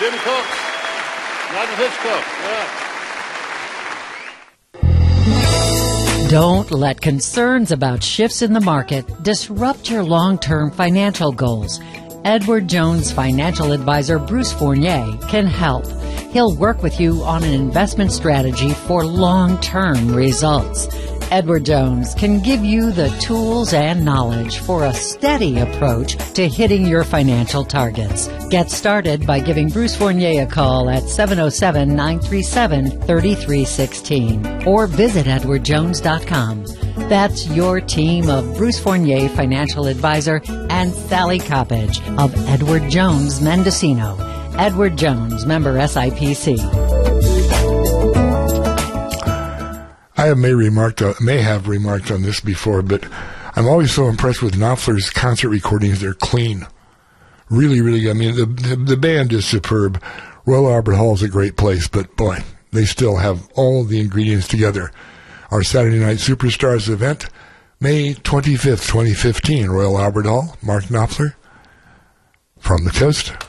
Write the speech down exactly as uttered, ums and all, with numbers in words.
Jim Cook. Not Hitchcock. Yeah. Don't let concerns about shifts in the market disrupt your long-term financial goals. Edward Jones financial advisor Bruce Fournier can help. He'll work with you on an investment strategy for long-term results. Edward Jones can give you the tools and knowledge for a steady approach to hitting your financial targets. Get started by giving Bruce Fournier a call at seven oh seven, nine three seven, three three one six or visit edward jones dot com. That's your team of Bruce Fournier financial advisor and Sally Coppage of Edward Jones Mendocino. Edward Jones, member S I P C. I have may remarked uh, may have remarked on this before, but I'm always so impressed with Knopfler's concert recordings. They're clean, really, really. I mean, the the, the band is superb. Royal Albert Hall is a great place, but boy, they still have all the ingredients together. Our Saturday Night Superstars event, May twenty-fifth, twenty fifteen, Royal Albert Hall. Mark Knopfler from the coast.